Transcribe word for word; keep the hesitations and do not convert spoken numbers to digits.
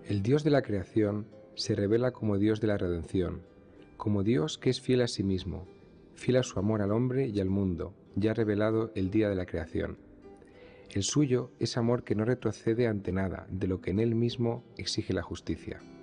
El Dios de la creación se revela como Dios de la redención, como Dios que es fiel a sí mismo, fiel a su amor al hombre y al mundo, ya revelado el día de la creación. El suyo es amor que no retrocede ante nada de lo que en él mismo exige la justicia.